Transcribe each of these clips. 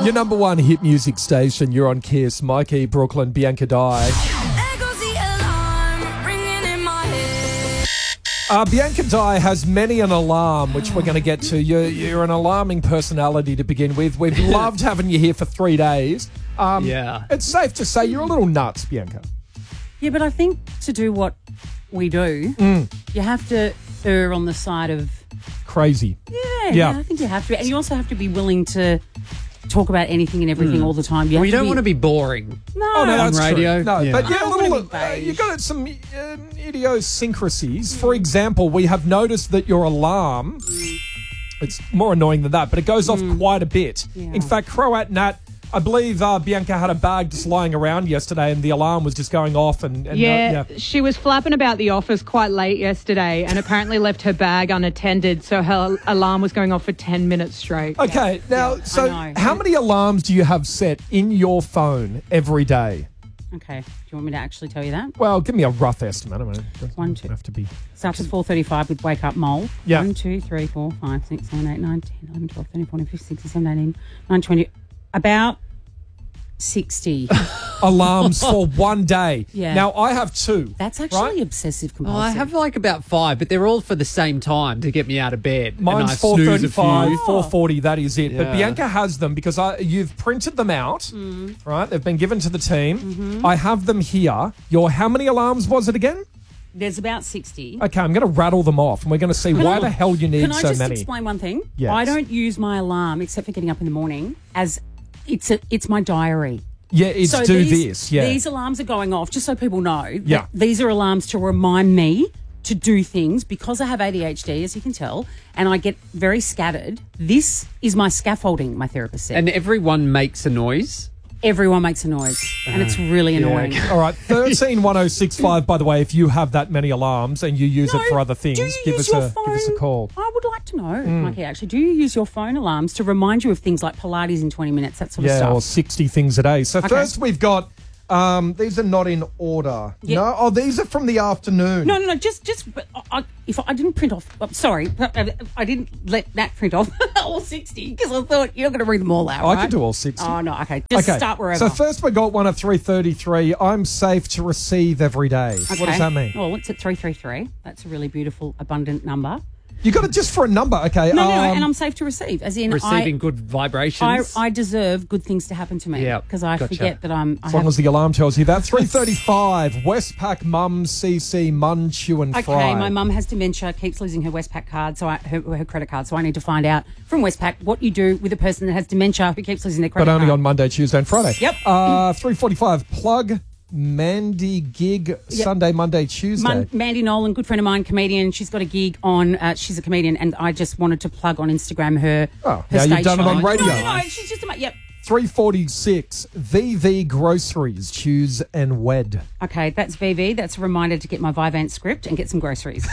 Your number one hit music station. You're on Kiss. Mikey, Brooklyn, Bianca Dye. Bianca Dye has many an alarm, which we're going to get to. You're an alarming personality to begin with. We've loved having you here for 3 days. Yeah. It's safe to say you're a little nuts, Bianca. Yeah, but I think to do what we do, you have to err on the side of... Crazy. Yeah, I think you have to. And you also have to be willing to talk about anything and everything all the time. You don't want to be boring. No. Oh, no, that's radio. True. No, Yeah. but I don't wanna be beige. you got some idiosyncrasies. For example, we have noticed that your alarm, it's more annoying than that, but it goes off quite a bit. Yeah. In fact, Croat Nat, I believe Bianca had a bag just lying around yesterday and the alarm was just going off. And she was flapping about the office quite late yesterday and apparently left her bag unattended, so her alarm was going off for 10 minutes straight. Okay, now, so I know. how many alarms do you have set in your phone every day? Okay. Do you want me to actually tell you that? Well, give me a rough estimate. I mean, it doesn't 1, 2. have to be. Starts at 4:35 with Wake Up Mole. Yeah. 1, 2, 3, 4, 5, 6, 7, 8, 9, 10, 11, 12, 13, 14, 15, 16, 17, 18, 19, 20. About 60. Alarms for one day. Yeah. Now, I have 2. That's actually obsessive Oh, compulsive. I have like about 5, but they're all for the same time to get me out of bed. Mine's and I snooze a 4:35, few. 4:40, that is it. But Yeah. Bianca has them because you've printed them out, right? They've been given to the team. I have them here. How many alarms was it again? There's about 60. Okay, I'm going to rattle them off and we're going to see why the hell you need Can I so just many. explain one thing? Yes. I don't use my alarm, except for getting up in the morning, as it's my diary. Yeah, it's So do these, this. Yeah. These alarms are going off, just so people know. that Yeah. These are alarms to remind me to do things because I have ADHD, as you can tell, and I get very scattered. This is my scaffolding, my therapist said. And everyone makes a noise. Everyone makes a noise, and it's really annoying. All right, 131065, by the way, if you have that many alarms and you use it for other things, do you give use us your a phone? give us a call. I would like to know, Mikey, actually, do you use your phone alarms to remind you of things like Pilates in 20 minutes, that sort of Yeah, stuff? or 60 things a day. So first we've got, these are not in order. Yeah. No? Oh, these are from the afternoon. No, just but if I didn't print off, sorry, I didn't let that print off all 60 because I thought you're going to read them all out, I right? could do all 60. Oh, no, okay. Just start wherever. So first we got one at 3:33. I'm safe to receive every day. What does that mean? Well, it's at 333. That's a really beautiful, abundant number. You got it just for a number, okay? No, and I'm safe to receive, as in Receiving good vibrations. I deserve good things to happen to me Yeah, because I gotcha. forget that as long as the alarm tells you that. 3:35. Westpac Mum CC Mun Chew and Fry. Okay, my mum has dementia, keeps losing her Westpac card, her credit card. So I need to find out from Westpac what you do with a person that has dementia who keeps losing their credit But card. only on Monday, Tuesday, and Friday. Yep. 3:45. Plug Mandy gig Sunday, Monday, Tuesday. Mandy Nolan, good friend of mine, comedian. She's got a gig on. She's a comedian, and I just wanted to plug on Instagram her. Oh, her now you've stage done it show. on radio. No, she's just about. Yep. 3:46. VV Groceries. Choose and wed. Okay, that's VV. That's a reminder to get my Vivant script and get some groceries.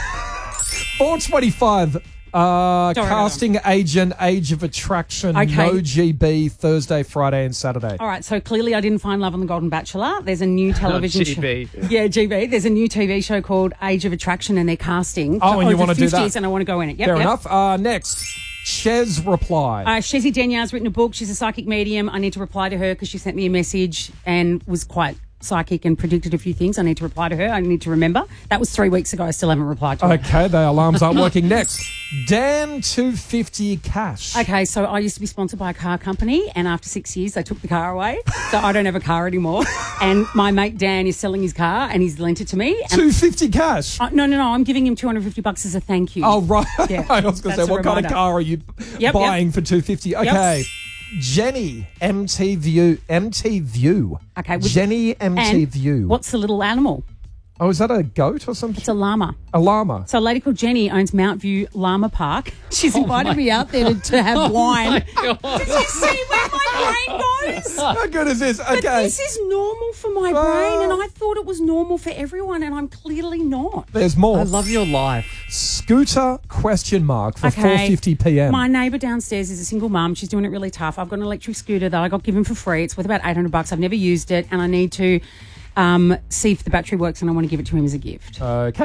4:25. Casting agent, age of attraction, Okay. no GB, Thursday, Friday, and Saturday. All right, so clearly I didn't find love on the Golden Bachelor. There's a new television show. GB. Yeah, GB. There's a new TV show called Age of Attraction, and they're casting. Oh, and you the wanna do that? 50s, and I want to go in it. Yep, Fair yep. enough. Next, Shez reply. Shezi Denyar's written a book. She's a psychic medium. I need to reply to her because she sent me a message and was quite psychic and predicted a few things. I need to reply to her. I need to remember. That was 3 weeks ago. I still haven't replied to her. Okay, the alarms aren't working. Next, Dan 250 cash. Okay, so I used to be sponsored by a car company, and after 6 years, they took the car away. So I don't have a car anymore. And my mate Dan is selling his car, and he's lent it to me. And 250 cash. no, I'm giving him $250 as a thank you. Oh, right. Yeah, I was going to that's say, a what kind of reminder. car are you Yep, buying for 250? Okay. Jenny MT View. Okay, Jenny MT And View. what's the little animal? Oh, is that a goat or something? It's a llama. A llama. So a lady called Jenny owns Mount View Llama Park. She's invited me out there to have wine. Did you see where my brain goes? How good is this? But Okay. this is normal for my brain, and I thought it was normal for everyone, and I'm clearly not. There's more. I love your life. Scooter question mark for 4:50 p.m. My neighbour downstairs is a single mum. She's doing it really tough. I've got an electric scooter that I got given for free. It's worth about $800. I've never used it, and I need to see if the battery works, and I want to give it to him as a gift. Okay.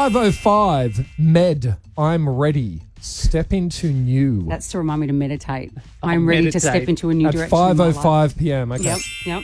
5:05. Med. I'm ready. Step into new. That's to remind me to meditate. I'm ready to step into a new At direction. At 5:05 p.m. Okay. Yep.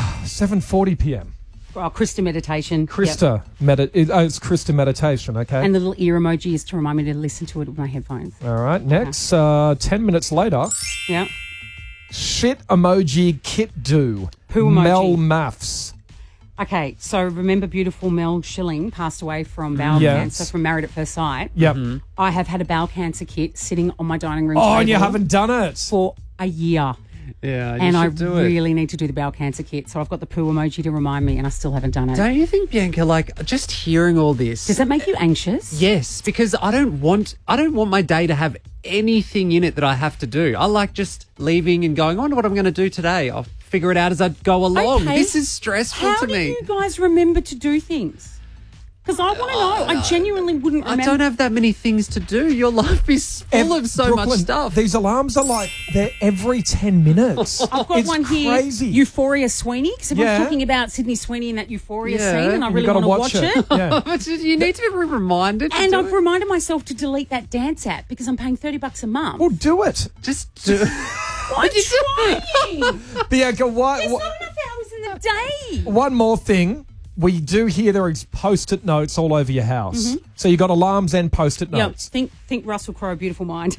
7:40 p.m. Oh, Krista meditation. Krista it's Krista meditation. Okay. And the little ear emoji is to remind me to listen to it with my headphones. All right. Next, 10 minutes later. Yeah. Shit emoji kit do. Poo emoji. Mel Maths. Okay, so remember beautiful Mel Schilling passed away from bowel cancer from Married at First Sight. Yep. I have had a bowel cancer kit sitting on my dining room Oh, table and you haven't done it. for a year. Yeah, you And I should do it. really need to do the bowel cancer kit. So I've got the poo emoji to remind me, and I still haven't done it. Don't you think, Bianca, like, just hearing all this... Does that make you anxious? Yes, because I don't want my day to have anything in it that I have to do. I like just leaving and going, I wonder what I'm going to do today. I'll figure it out as I go along. Okay. This is stressful How to do me. you guys remember to do things? Because I want to know. I genuinely wouldn't remember. I don't have that many things to do. Your life is full of so Brooklyn, much stuff. These alarms are like, they're every 10 minutes. I've got it's one here, crazy. Euphoria Sweeney, because everyone's Yeah. talking about Sydney Sweeney in that Euphoria Yeah, scene, and I You really gotta want to watch it. Yeah. But you need to be reminded. And to I've do it. reminded myself to delete that dance app because I'm paying $30 a month. Well, do it. Just do I'm trying. Bianca, There's not enough hours in the day. one more thing. We do hear there is Post-it notes all over your house. So you got alarms and Post-it Yeah, notes. think Russell Crowe, Beautiful Mind.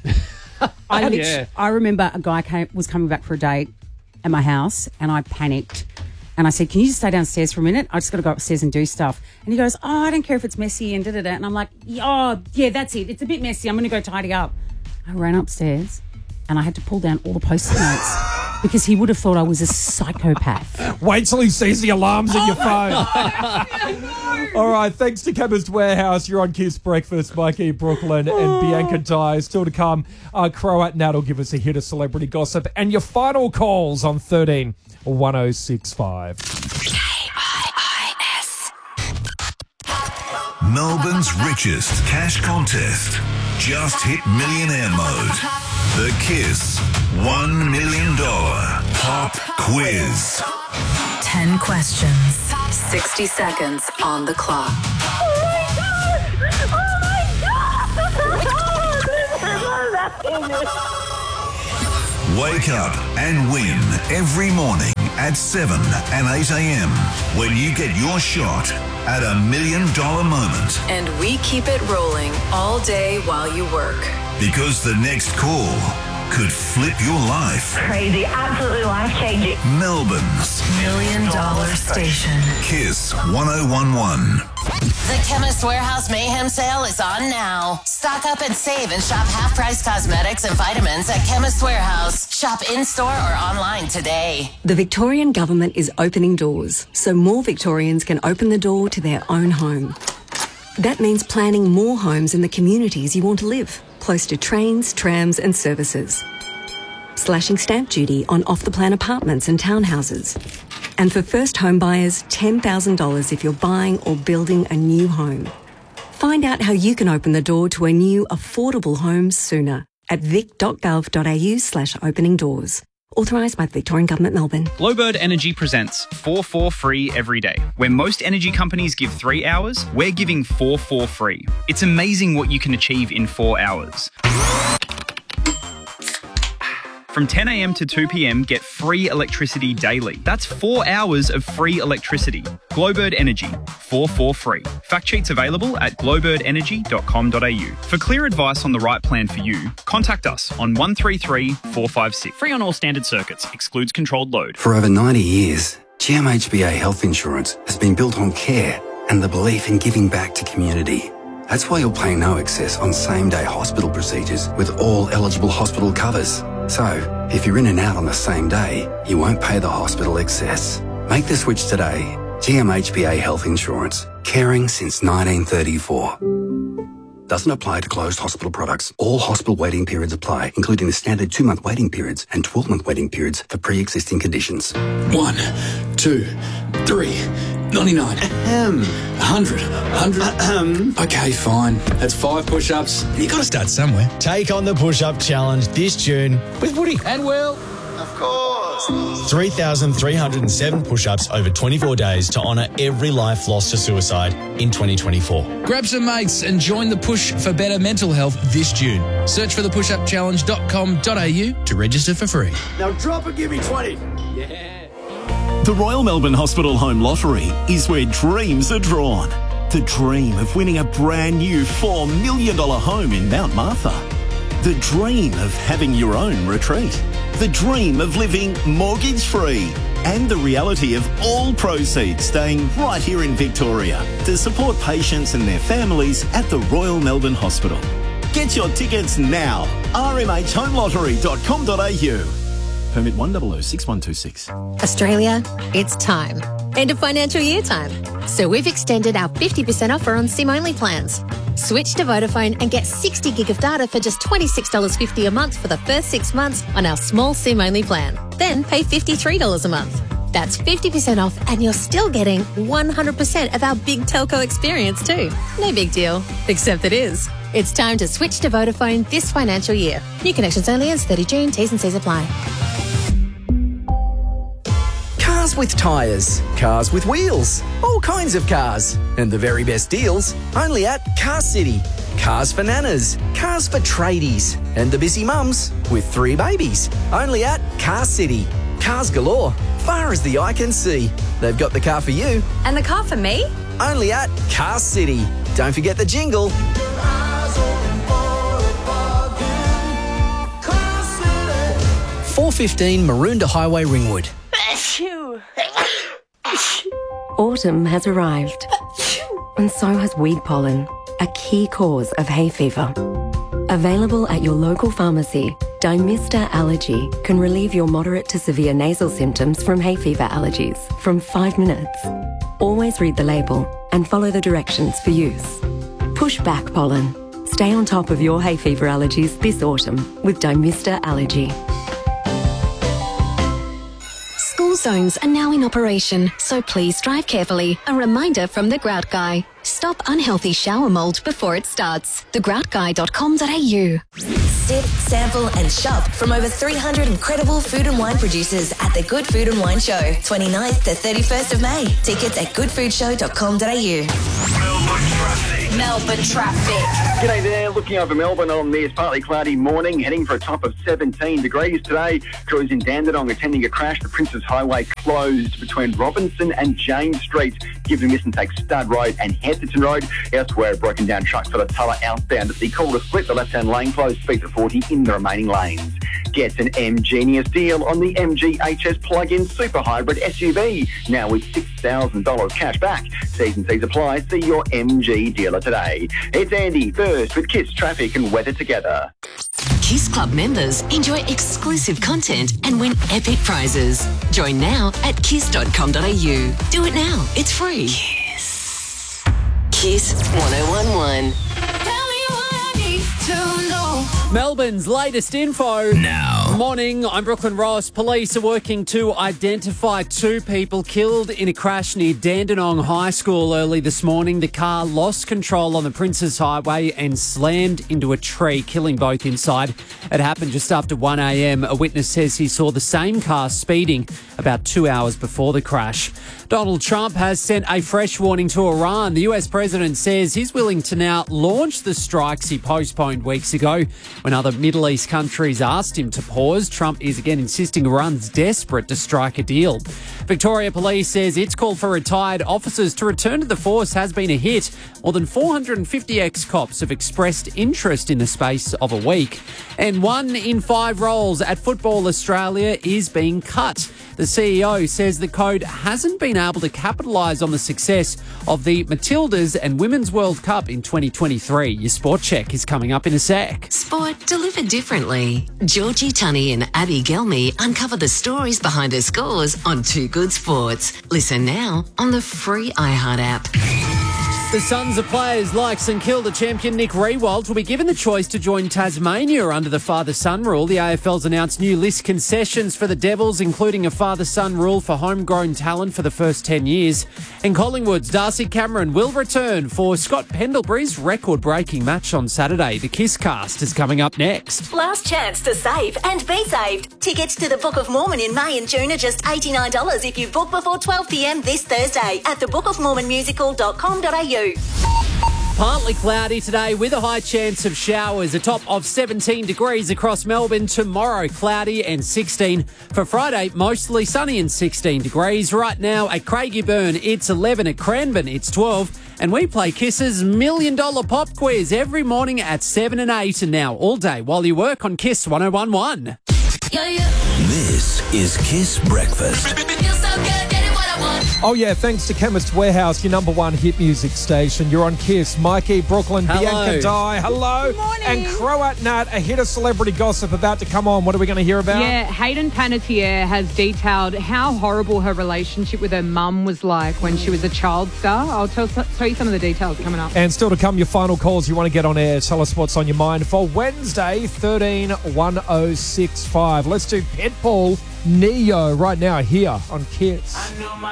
Yeah. I remember a guy was coming back for a date at my house, and I panicked. And I said, can you just stay downstairs for a minute? I just got to go upstairs and do stuff. And he goes, oh, I don't care if it's messy and da-da-da. And I'm like, oh, yeah, that's it. It's a bit messy. I'm going to go tidy up. I ran upstairs, and I had to pull down all the Post-it notes because he would have thought I was a psychopath. Wait till he sees the alarms in your phone. All right, thanks to Chemist Warehouse. You're on Kiss Breakfast. Mikey Brooklyn and Bianca Dye. Still to come, Croat Nat will give us a hit of celebrity gossip. And your final calls on 13 1065. KIIS. Melbourne's richest cash contest. Just hit millionaire mode. The Kiss $1 million pop quiz. 10 questions, 60 seconds on the clock. Wake up and win every morning at 7 and 8 a.m. when you get your shot at $1 million moment. And we keep it rolling all day while you work. Because the next call could flip your life. Crazy, absolutely life-changing. Melbourne's $1 million station. Kiss 1011. The Chemist Warehouse Mayhem Sale is on now. Stock up and save and shop half-price cosmetics and vitamins at Chemist Warehouse. Shop in-store or online today. The Victorian Government is opening doors, so more Victorians can open the door to their own home. That means planning more homes in the communities you want to live, close to trains, trams and services. Slashing stamp duty on off-the-plan apartments and townhouses. And for first home buyers, $10,000 if you're buying or building a new home. Find out how you can open the door to a new affordable home sooner at vic.gov.au/opening doors. Authorised by the Victorian Government, Melbourne. Glowbird Energy presents 4 free every day. Where most energy companies give 3 hours, we're giving 4 free. It's amazing what you can achieve in 4 hours. From 10 a.m. to 2 p.m, get free electricity daily. That's 4 hours of free electricity. Glowbird Energy, 4 free. Fact sheets available at glowbirdenergy.com.au. For clear advice on the right plan for you, contact us on 133 456. Free on all standard circuits. Excludes controlled load. For over 90 years, GMHBA Health Insurance has been built on care and the belief in giving back to community. That's why you'll pay no excess on same-day hospital procedures with all eligible hospital covers. So, if you're in and out on the same day, you won't pay the hospital excess. Make the switch today. GMHBA Health Insurance. Caring since 1934. Doesn't apply to closed hospital products. All hospital waiting periods apply, including the standard 2-month waiting periods and 12-month waiting periods for pre-existing conditions. 1, 2, 3, 99. 100. Okay, fine. That's 5 push-ups. You got to start somewhere. Take on the push-up challenge this June with Woody And Will. Of course. 3,307 push-ups over 24 days to honour every life lost to suicide in 2024. Grab some mates and join the push for better mental health this June. Search for thepushupchallenge.com.au to register for free. Now drop and give me 20. The Royal Melbourne Hospital Home Lottery is where dreams are drawn. The dream of winning a brand new $4 million home in Mount Martha. The dream of having your own retreat. The dream of living mortgage-free. And the reality of all proceeds staying right here in Victoria to support patients and their families at the Royal Melbourne Hospital. Get your tickets now. rmhhomelottery.com.au. Permit 1006126. Australia, it's time. End of financial year time. So we've extended our 50% offer on SIM-only plans. Switch to Vodafone and get 60 gig of data for just $26.50 a month for the first 6 months on our small SIM-only plan. Then pay $53 a month. That's 50% off and you're still getting 100% of our big telco experience too. No big deal, except it is. It's time to switch to Vodafone this financial year. New connections only as 30 June. T's and C's apply. Cars with tyres, cars with wheels, all kinds of cars. And the very best deals only at Car City. Cars for nanas, cars for tradies, and the busy mums with 3 babies. Only at Car City. Cars galore, far as the eye can see. They've got the car for you. And the car for me? Only at Car City. Don't forget the jingle. 415 Maroondah Highway, Ringwood. Autumn has arrived, and so has weed pollen, a key cause of hay fever. Available at your local pharmacy, Dymista Allergy can relieve your moderate to severe nasal symptoms from hay fever allergies from 5 minutes. Always read the label and follow the directions for use. Push back pollen. Stay on top of your hay fever allergies this autumn with Dymista Allergy. School zones are now in operation, so please drive carefully. A reminder from The Grout Guy. Stop unhealthy shower mould before it starts. thegroutguy.com.au. Sip, sample and shop from over 300 incredible food and wine producers at the Good Food and Wine Show, 29th to 31st of May. Tickets at goodfoodshow.com.au. Melbourne traffic. G'day there. Looking over Melbourne on this partly cloudy morning, heading for a top of 17 degrees today. Crews in Dandenong attending a crash. The Princes Highway closed between Robinson and James Street. Give them this and take Stud Road and Heatherton Road. Elsewhere, a broken down truck for the Tulla outbound at the Calder Split. The left-hand lane closed, speed to 40 in the remaining lanes. Get an M-Genius deal on the MG HS plug-in super hybrid SUV. Now with $6,000 cash back. T's and C's apply. See your MG dealer today. It's Andy first with Kiss Traffic and Weather Together. Kiss Club members enjoy exclusive content and win epic prizes. Join now at kiss.com.au. Do it now. It's free. Kiss. Kiss 1011. Melbourne's latest info. Now. Morning, I'm Brooklyn Ross. Police are working to identify 2 people killed in a crash near Dandenong High School early this morning. The car lost control on the Princes Highway and slammed into a tree, killing both inside. It happened just after 1 a.m. A witness says he saw the same car speeding about 2 hours before the crash. Donald Trump has sent a fresh warning to Iran. The US president says he's willing to now launch the strikes he postponed weeks ago. When other Middle East countries asked him to pause, Trump is again insisting Iran's desperate to strike a deal. Victoria Police says its call for retired officers to return to the force has been a hit. More than 450 ex-cops have expressed interest in the space of a week. And 1 in 5 roles at Football Australia is being cut. The CEO says the code hasn't been able to capitalise on the success of the Matildas and Women's World Cup in 2023. Your sport check is coming up in a sec. Sport delivered differently. Georgie Tunney and Abby Gelmy uncover the stories behind the scores on Too Good Sports. Listen now on the free iHeart app. The sons of players like St Kilda champion Nick Riewoldt will be given the choice to join Tasmania under the father-son rule. The AFL's announced new list concessions for the Devils, including a father-son rule for homegrown talent for the first 10 years. And Collingwood's Darcy Cameron will return for Scott Pendlebury's record-breaking match on Saturday. The Kiss Cast is coming up next. Last chance to save and be saved. Tickets to the Book of Mormon in May and June are just $89 if you book before 12 p.m. this Thursday at thebookofmormonmusical.com.au. Partly cloudy today with a high chance of showers. A top of 17 degrees across Melbourne. Tomorrow, cloudy and 16. For Friday, mostly sunny and 16 degrees. Right now at Craigieburn, it's 11. At Cranbourne, it's 12. And we play Kiss's $1 Million Pop Quiz every morning at 7 and 8. And now all day while you work on Kiss 101.1. This is Kiss Breakfast. Oh, yeah, thanks to Chemist Warehouse, your number one hit music station. You're on Kiss. Mikey, Brooklyn, Hello. Bianca Di, hello. Good morning. And Croat Nat, a hit of celebrity gossip about to come on. What are we going to hear about? Yeah, Hayden Panettiere has detailed how horrible her relationship with her mum was like when she was a child star. I'll tell you some of the details coming up. And still to come, your final calls you want to get on air. Tell us what's on your mind for Wednesday, 13-1065. Let's do Pitbull, Neo right now here on Kiss.